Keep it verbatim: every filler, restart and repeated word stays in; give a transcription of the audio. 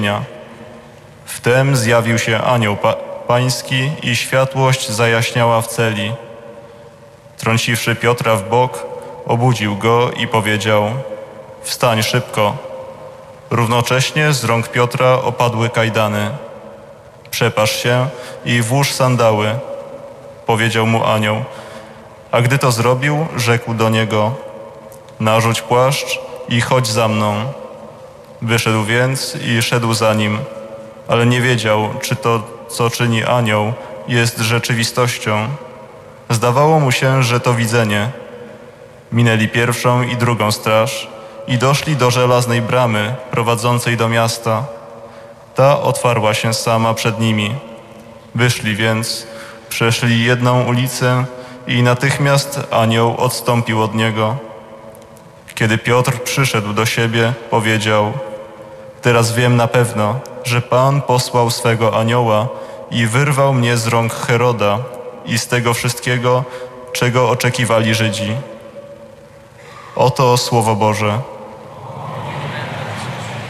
Wtem zjawił się anioł pa pański i światłość zajaśniała w celi. Trąciwszy Piotra w bok, obudził go i powiedział: wstań szybko. Równocześnie z rąk Piotra opadły kajdany. Przepasz się i włóż sandały, powiedział mu anioł. A gdy to zrobił, rzekł do niego: narzuć płaszcz i chodź za mną. Wyszedł więc i szedł za nim, ale nie wiedział, czy to, co czyni anioł, jest rzeczywistością. Zdawało mu się, że to widzenie. Minęli pierwszą i drugą straż i doszli do żelaznej bramy prowadzącej do miasta. Ta otwarła się sama przed nimi. Wyszli więc, przeszli jedną ulicę i natychmiast anioł odstąpił od niego. Kiedy Piotr przyszedł do siebie, powiedział: teraz wiem na pewno, że Pan posłał swego anioła i wyrwał mnie z rąk Heroda i z tego wszystkiego, czego oczekiwali Żydzi. Oto Słowo Boże.